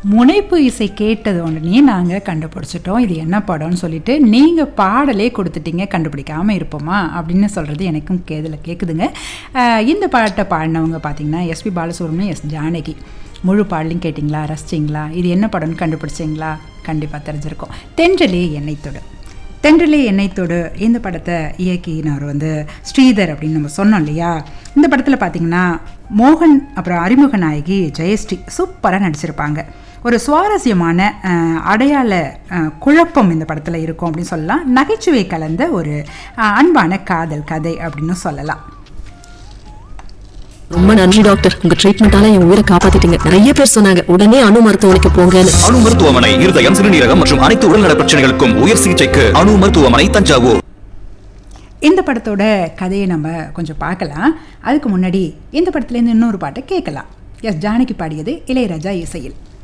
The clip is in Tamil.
முனைப்பு இசை கேட்டது உடனே நாங்கள் கண்டுபிடிச்சிட்டோம் இது என்ன படம்னு சொல்லிட்டு நீங்கள் பாடலே கொடுத்துட்டீங்க, கண்டுபிடிக்காமல் இருப்போமா அப்படின்னு சொல்கிறது எனக்கும் கேட்குதுங்க. இந்த பாட்டை பாடினவங்க பார்த்தீங்கன்னா எஸ்பி பாலசுப்ரமணியம், எஸ் ஜானகி. முழு பாடலையும் கேட்டிங்களா, ரசிச்சிங்களா? இது என்ன படம்னு கண்டுபிடிச்சிங்களா? கண்டிப்பாக தெரிஞ்சிருக்கும். தென்றலே எண்ணெய்த்தொடு. தென்றலே எண்ணெய்த்தோடு இந்த படத்தை இயக்கினார் ஸ்ரீதர் அப்படின்னு நம்ம சொன்னோம் இல்லையா. இந்த படத்தில் பார்த்திங்கன்னா மோகன் அப்புறம் அறிமுக நாயகி ஜெயஸ்ரீ சூப்பராக நடிச்சிருப்பாங்க. ஒரு சுவாரஸ்யமான அடையாள குழப்பம் இந்த படத்தில் இருக்கும் அப்படின்னு சொல்லலாம். நகைச்சுவை கலந்த ஒரு அன்பான காதல் கதை அப்படின்னு சொல்லலாம். ரொம்ப நன்றி டாக்டர், உங்க ட்ரீட்மெண்டால என் உயிரை காப்பாத்திட்டீங்க. நிறைய பேர் சொன்னாங்க உடனே அணு மருத்துவமனைக்கு போங்கன்னு. அணு மருத்துவமனை இருதயம், சிறுநீரகம் மற்றும் அனைத்து உடல்நல பிரச்சனைகளுக்கும் உயர் சிகிச்சைக்கு அணு மருத்துவமனை, தஞ்சாவூர். இந்த படத்தோட கதையை நம்ம கொஞ்சம் பார்க்கலாம். அதுக்கு முன்னாடி இந்த படத்துலேருந்து இன்னொரு பாட்டை கேட்கலாம். எஸ் ஜானகி பாடியது, இளையராஜா இசையில்.